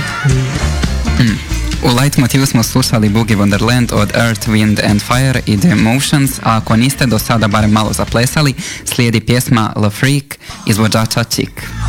U light motivu smo slušali Boogie Wonderland od Earth, Wind and Fire i The Emotions, a ako niste do sada barem malo zaplesali, slijedi pjesma La Freak izvođača Chic.